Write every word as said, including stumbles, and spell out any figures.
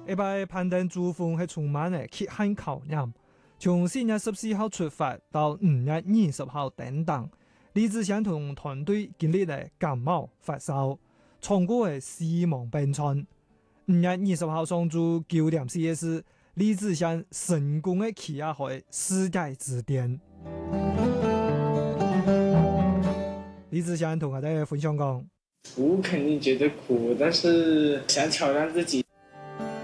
一擺攀登珠峰係充滿嘅血汗考驗，從四月十四號出發到五月二十號等等，李志祥同團隊經歷嘅感冒發燒，唱歌嘅死亡冰川。五月二十號上晝九點四十四，李志祥成功嘅起亞海世界之巔。李志祥同我哋分享講： 苦肯定覺得苦，但是想挑戰自己。